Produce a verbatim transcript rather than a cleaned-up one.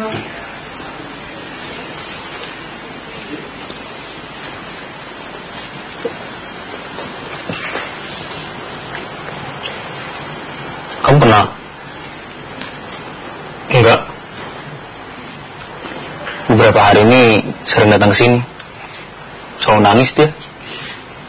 Kamu pernah? Enggak. Beberapa hari ini sering datang ke sini. Selalu nangis dia.